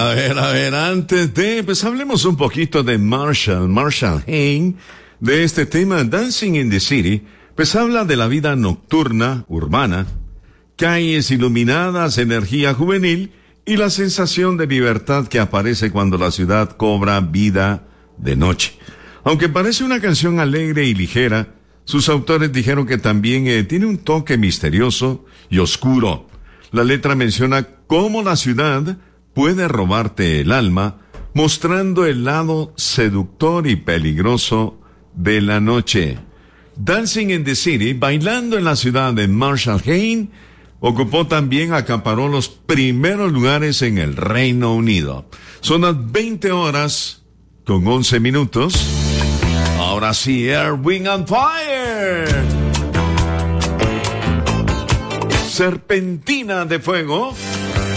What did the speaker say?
Antes de, pues hablemos un poquito de Marshall Haynes, de este tema Dancing in the City, pues habla de la vida nocturna, urbana, calles iluminadas, energía juvenil y la sensación de libertad que aparece cuando la ciudad cobra vida de noche. Aunque parece una canción alegre y ligera, sus autores dijeron que también tiene un toque misterioso y oscuro. La letra menciona cómo la ciudad puede robarte el alma, mostrando el lado seductor y peligroso de la noche. Dancing in the City, bailando en la ciudad de Marshall Haynes, acaparó los primeros lugares en el Reino Unido. Son las 20:11. Ahora sí, Air, Wind and Fire. Serpentina de fuego.